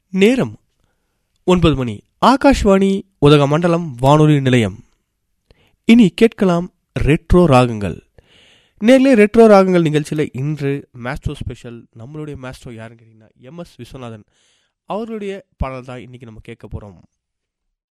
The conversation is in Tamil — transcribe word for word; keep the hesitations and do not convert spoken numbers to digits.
நேரம் ஒன்பது மணி. ஆகாஷ்வாணி உதகமண்டலம் வானொலி நிலையம். இனி கேட்கலாம் ரெட்ரோ ராகங்கள். நேரிலே ரெட்ரோ ராகங்கள் நிகழ்ச்சியில் இன்று மேஸ்ட்ரோ ஸ்பெஷல். நம்மளுடைய மேஸ்ட்ரோ யாருன்னு கேட்டிங்கன்னா எம் எஸ் விஸ்வநாதன் அவர்களுடைய பாடல் தான் இன்றைக்கி நம்ம கேட்க போகிறோம்.